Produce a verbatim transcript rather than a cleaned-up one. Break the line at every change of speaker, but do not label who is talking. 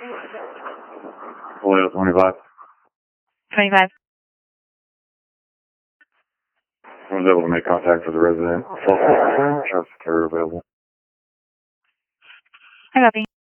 Toledo twenty-five.
twenty-five.
I was able to make contact with the resident. Traffic carrier available.
I copy.